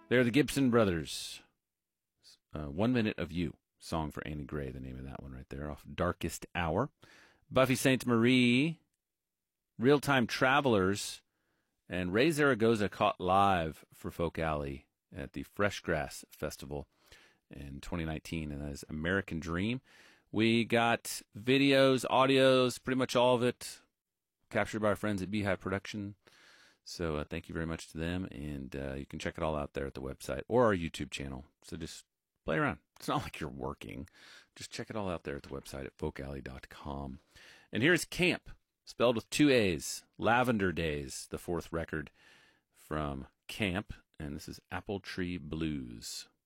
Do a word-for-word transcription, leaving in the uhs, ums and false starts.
They're the Gibson Brothers. Uh, One Minute of You. Song for Annie Gray, the name of that one right there, off Darkest Hour. Buffy Sainte Marie, Real-Time Travelers, and Ray Zaragoza caught live for Folk Alley at the Fresh Grass Festival in twenty nineteen, and that is American Dream. We got videos, audios, pretty much all of it captured by our friends at Beehive Production. So uh, thank you very much to them, and uh, you can check it all out there at the website or our YouTube channel. So just play around. It's not like you're working. Just check it all out there at the website at folk alley dot com. And here's Camp, spelled with two A's. Lavender Days, the fourth record from Camp, and this is Apple Tree Blues.